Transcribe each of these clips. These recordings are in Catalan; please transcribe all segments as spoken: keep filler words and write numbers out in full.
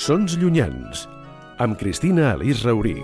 Sons llunyans, amb Cristina Alís Rauric.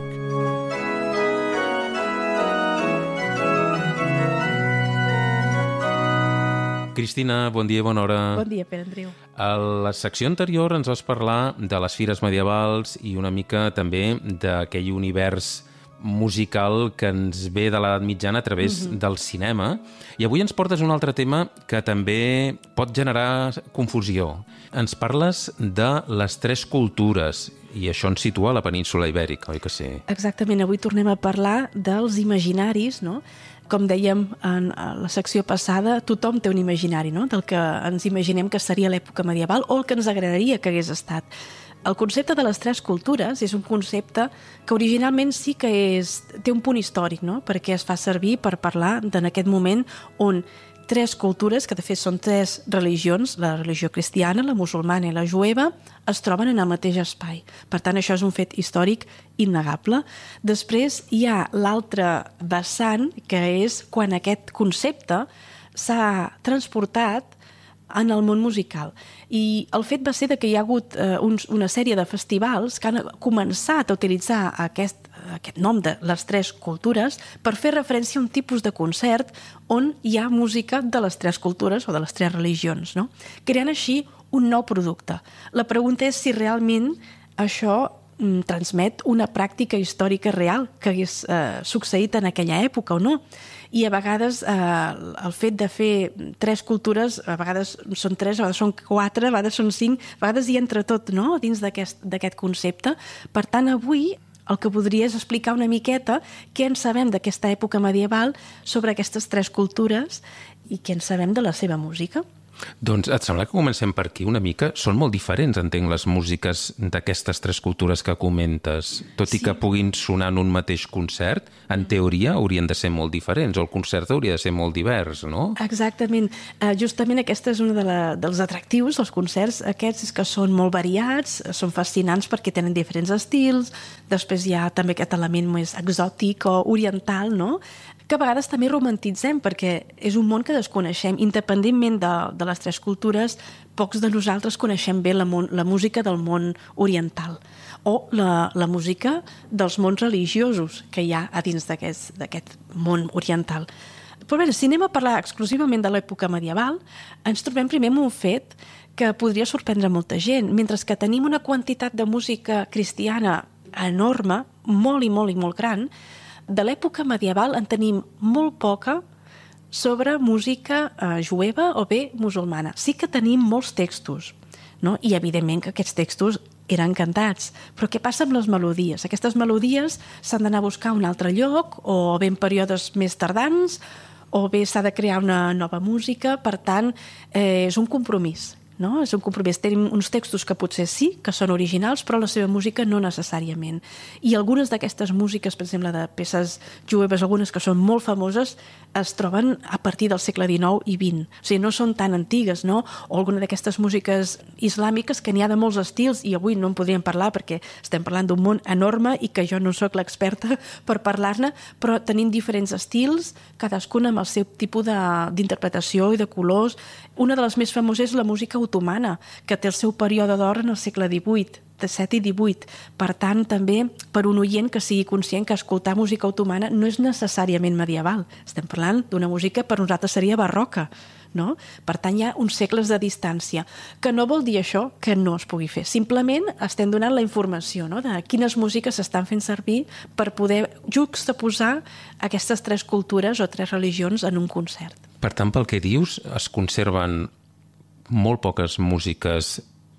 Cristina, bon dia i bona hora. Bon dia, Pere Andreu. A la secció anterior ens vas parlar de les fires medievals i una mica també d'aquell univers musical que ens ve de l'edat mitjana a través mm-hmm. del cinema. I avui ens portes un altre tema que també pot generar confusió. Ens parles de les tres cultures i això ens situa a la península ibèrica, oi que sí? Exactament, avui tornem a parlar dels imaginaris, no? Com dèiem en la secció passada, tothom té un imaginari, no? Del que ens imaginem que seria l'època medieval o el que ens agradaria que hagués estat. El concepte de les tres cultures és un concepte que originalment sí que és, té un punt històric, no? Perquè es fa servir per parlar d'en aquest moment on tres cultures, que de fet són tres religions, la religió cristiana, la musulmana i la jueva, es troben en el mateix espai. Per tant, això és un fet històric innegable. Després hi ha l'altre vessant, que és quan aquest concepte s'ha transportat en el món musical. I el fet va ser que hi ha hagut eh, uns, una sèrie de festivals que han començat a utilitzar aquest, aquest nom de les tres cultures per fer referència a un tipus de concert on hi ha música de les tres cultures o de les tres religions, no? Creant així un nou producte. La pregunta és si realment això mm, transmet una pràctica històrica real que hagués eh, succeït en aquella època o no. I a vegades eh, el fet de fer tres cultures, a vegades són tres, a vegades són quatre, a vegades són cinc, a vegades hi entra tot, no?, dins d'aquest d'aquest concepte. Per tant, avui el que podria és explicar una miqueta què en sabem d'aquesta època medieval sobre aquestes tres cultures i què en sabem de la seva música. Doncs et sembla que comencem per aquí una mica? Són molt diferents, entenc, les músiques d'aquestes tres cultures que comentes. Tot i sí. que puguin sonar en un mateix concert, en teoria haurien de ser molt diferents, o el concert hauria de ser molt divers, no? Exactament. Uh, justament aquest és un de la, dels atractius dels concerts. Aquests és que són molt variats, són fascinants perquè tenen diferents estils. Després hi ha també aquest element més exòtic o oriental, no?, que a vegades també romantitzem, perquè és un món que desconeixem. Independentment de, de les tres cultures, pocs de nosaltres coneixem bé la, mon, la música del món oriental o la, la música dels mons religiosos que hi ha a dins d'aquest món oriental. Però bé, si anem a parlar exclusivament de l'època medieval, ens trobem primer amb un fet que podria sorprendre molta gent. Mentre que tenim una quantitat de música cristiana enorme, molt i molt i molt gran, de l'època medieval en tenim molt poca sobre música eh, jueva o bé musulmana. Sí que tenim molts textos, no? I evidentment que aquests textos eren cantats. Però què passa amb les melodies? Aquestes melodies s'han d'anar a buscar a un altre lloc o bé en períodes més tardans o bé s'ha de crear una nova música. Per tant, eh, és un compromís. No? És un compromís. Tenim uns textos que potser sí, que són originals, però la seva música no necessàriament. I algunes d'aquestes músiques, per exemple, de peces jueves, algunes que són molt famoses, es troben a partir del segle dinou i vint. O sigui, no són tan antigues, no? O alguna d'aquestes músiques islàmiques que n'hi ha de molts estils, i avui no en podríem parlar perquè estem parlant d'un món enorme i que jo no sóc l'experta per parlar-ne, però tenim diferents estils, cadascun amb el seu tipus d'interpretació i de colors. Una de les més famoses és la música otomana, que té el seu període d'or en el segle divuit, disset i divuit. Per tant, també per un oient que sigui conscient que escoltar música otomana no és necessàriament medieval. Estem parlant d'una música per nosaltres seria barroca, no? Per tant, hi ha uns segles de distància, que no vol dir això que no es pugui fer. Simplement estem donant la informació, no?, de quines músiques s'estan fent servir per poder juxtaposar aquestes tres cultures o tres religions en un concert. Per tant, pel que dius, es conserven molt poques músiques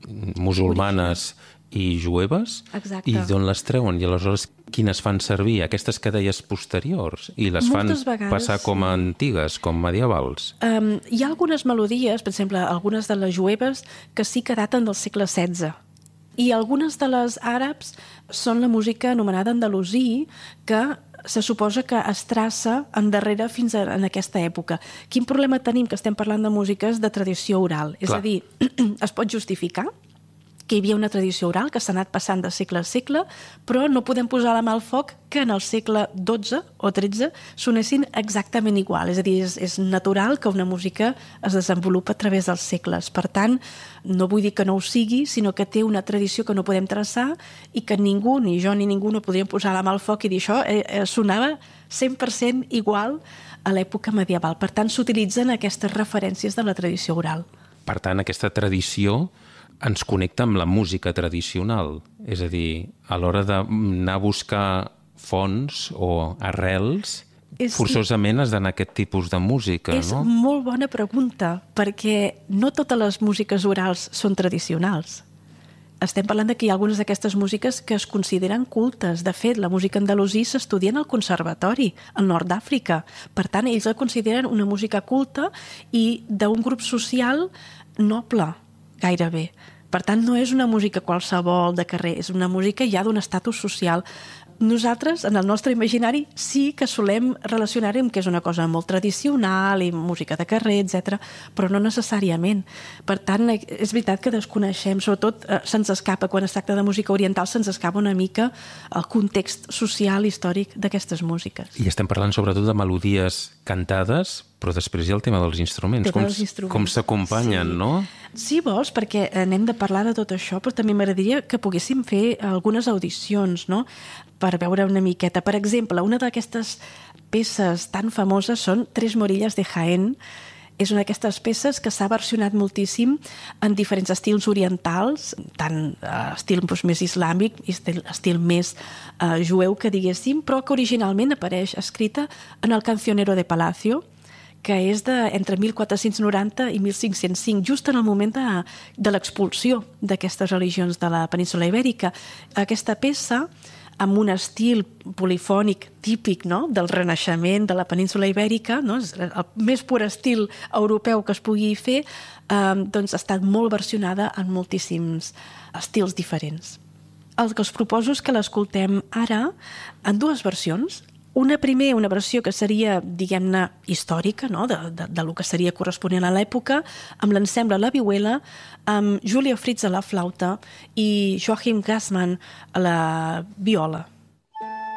musulmanes i jueves. Exacte. I d'on les treuen? I aleshores quines fan servir? Aquestes que deies posteriors? I les Moltes fan vegades, passar com a antigues, com medievals? Um, hi ha algunes melodies, per exemple, algunes de les jueves, que sí que daten del segle setze. I algunes de les àrabs són la música anomenada andalusí, que se suposa que es traça endarrere fins a, en aquesta època. Quin problema tenim? Que estem parlant de músiques de tradició oral. És Clar. a dir, es pot justificar que hi havia una tradició oral que s'ha anat passant de segle a segle, però no podem posar la mà al foc que en el segle dotze o tretze sonessin exactament igual. És a dir, és, és natural que una música es desenvolupa a través dels segles. Per tant, no vull dir que no ho sigui, sinó que té una tradició que no podem traçar i que ningú, ni jo ni ningú, no podríem posar la mà al foc i dir això eh, eh, sonava cent per cent igual a l'època medieval. Per tant, s'utilitzen aquestes referències de la tradició oral. Per tant, aquesta tradició ens connecta amb la música tradicional. És a dir, a l'hora d'anar a buscar fonts o arrels, és, forçosament has d'anar a aquest tipus de música, és no? És molt bona pregunta, perquè no totes les músiques orals són tradicionals. Estem parlant de que hi ha algunes d'aquestes músiques que es consideren cultes. De fet, la música andalusí s'estudia en el conservatori, al nord d'Àfrica. Per tant, ells la consideren una música culta i d'un grup social noble, gairebé. Per tant, no és una música qualsevol de carrer, és una música ja d'un estatus social. Nosaltres, en el nostre imaginari, sí que solem relacionar-ho amb que és una cosa molt tradicional i música de carrer, etcètera, però no necessàriament. Per tant, és veritat que desconeixem, sobretot eh, se'ns escapa, quan es tracta de música oriental, se'ns escapa una mica el context social històric d'aquestes músiques. I estem parlant sobretot de melodies cantades, però després hi ha el tema dels instruments. Tema com, dels instruments. Com s'acompanyen, sí. no? Si vols, perquè anem de parlar de tot això, però també m'agradaria que poguéssim fer algunes audicions, no?, per veure una miqueta. Per exemple, una d'aquestes peces tan famoses són Tres Morillas de Jaén. És una d'aquestes peces que s'ha versionat moltíssim en diferents estils orientals, tant uh, estil doncs, més islàmic i estil, estil més uh, jueu, que diguéssim, però que originalment apareix escrita en el Cancionero de Palacio, que és de, entre mil quatre-cents noranta i mil cinc-cents cinc, just en el moment de, de l'expulsió d'aquestes religions de la península Ibèrica. Aquesta peça, amb un estil polifònic típic, no?, del Renaixement de la península Ibèrica, no?, el més pur estil europeu que es pugui fer, eh, doncs ha estat molt versionada en moltíssims estils diferents. El que us proposo és que l'escoltem ara en dues versions. Una primer, una versió que seria, diguem-ne, històrica, no?, de, de, de lo que seria corresponent a l'època, amb l'ensemble La Vihuela, amb Julio Fritz a la flauta i Joachim Gassmann a la viola.